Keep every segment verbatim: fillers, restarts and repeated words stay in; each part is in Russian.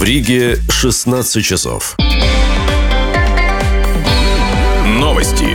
В Риге шестнадцать часов. Новости.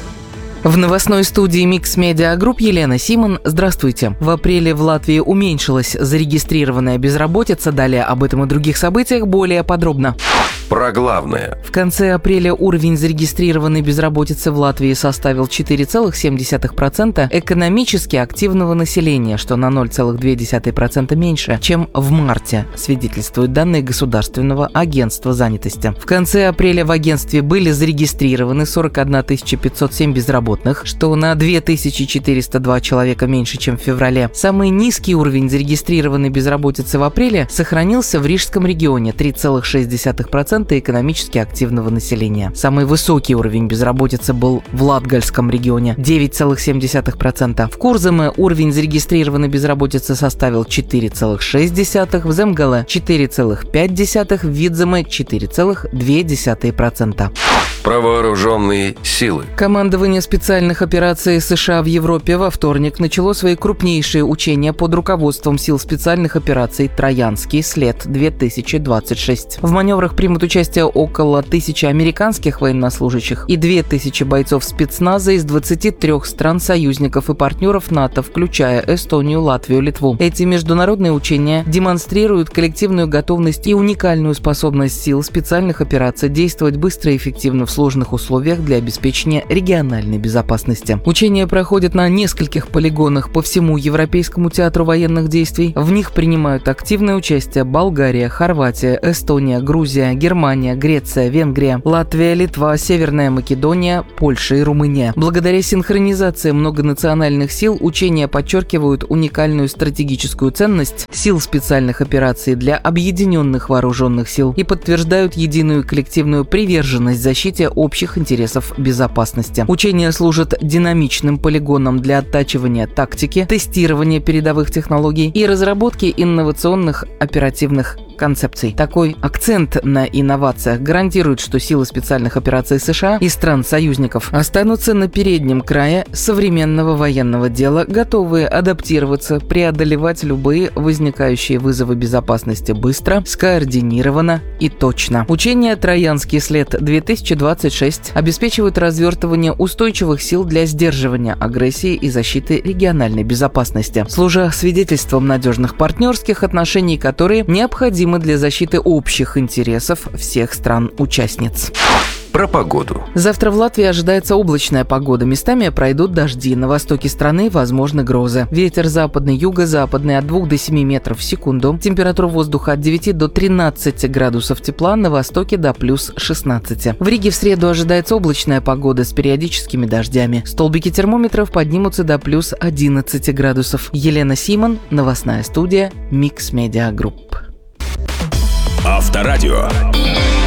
В новостной студии Mix Media Group Елена Симон. Здравствуйте. В апреле в Латвии уменьшилась зарегистрированная безработица. Далее об этом и других событиях более подробно. Про главное. В конце апреля уровень зарегистрированной безработицы в Латвии составил четыре целых семь десятых процента экономически активного населения, что на ноль целых две десятых процента меньше, чем в марте, свидетельствуют данные Государственного агентства занятости. В конце апреля в агентстве были зарегистрированы сорок одна тысяча пятьсот семь безработных, что на две тысячи четыреста два человека меньше, чем в феврале. Самый низкий уровень зарегистрированной безработицы в апреле сохранился в Рижском регионе – три целых шесть десятых процента экономически активного населения. Самый высокий уровень безработицы был в Латгальском регионе – девять целых семь десятых процента. В Курзаме уровень зарегистрированной безработицы составил четыре целых шесть десятых процента, в Земгале – четыре целых пять десятых процента, в Видземе – четыре целых две десятых процента. Про вооруженные силы. Командование специальных операций США в Европе во вторник начало свои крупнейшие учения под руководством сил специальных операций «Троянский след-две тысячи двадцать шесть». В маневрах примут участие около тысячи американских военнослужащих и две тысячи бойцов спецназа из двадцати трёх стран-союзников и партнеров НАТО, включая Эстонию, Латвию, Литву. Эти международные учения демонстрируют коллективную готовность и уникальную способность сил специальных операций действовать быстро и эффективно в сложных условиях для обеспечения региональной безопасности. Учения проходят на нескольких полигонах по всему Европейскому театру военных действий. В них принимают активное участие Болгария, Хорватия, Эстония, Грузия, Германия, Греция, Венгрия, Латвия, Литва, Северная Македония, Польша и Румыния. Благодаря синхронизации многонациональных сил учения подчеркивают уникальную стратегическую ценность сил специальных операций для объединенных вооруженных сил и подтверждают единую коллективную приверженность защите общих интересов безопасности. Учения служат динамичным полигоном для оттачивания тактики, тестирования передовых технологий и разработки инновационных оперативных концепций. Такой акцент на инновациях гарантирует, что силы специальных операций США и стран-союзников останутся на переднем крае современного военного дела, готовые адаптироваться, преодолевать любые возникающие вызовы безопасности быстро, скоординированно и точно. Учения «Троянский след-две тысячи двадцать шесть» обеспечивают развертывание устойчивых сил для сдерживания агрессии и защиты региональной безопасности, служа свидетельством надежных партнерских отношений, которые необходимы для защиты общих интересов всех стран-участниц. Про погоду. Завтра в Латвии ожидается облачная погода. Местами пройдут дожди. На востоке страны возможны грозы. Ветер западный, юго-западный от двух до семи метров в секунду. Температура воздуха от девяти до тринадцати градусов тепла, на востоке до плюс шестнадцати. В Риге в среду ожидается облачная погода с периодическими дождями. Столбики термометров поднимутся до плюс одиннадцати градусов. Елена Симон, новостная студия Mix Media Group. Авторадио.